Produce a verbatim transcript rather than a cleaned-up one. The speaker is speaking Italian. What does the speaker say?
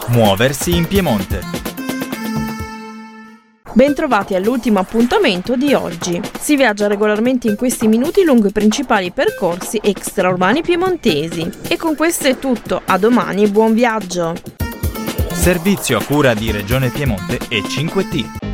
Muoversi in Piemonte. Bentrovati all'ultimo appuntamento di oggi. Si viaggia regolarmente in questi minuti lungo i principali percorsi extraurbani piemontesi. E con questo è tutto, a domani e buon viaggio! Servizio a cura di Regione Piemonte e cinque T.